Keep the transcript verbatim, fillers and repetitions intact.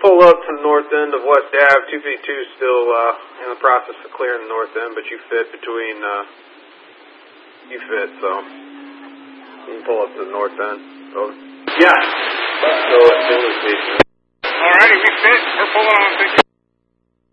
pull up to the north end of West Ave. two fifty-two is still uh, in the process of clearing the north end, but you fit between, uh, you fit, so you can pull up to the north end. So, yeah. So, All righty, we fit. We're pulling on.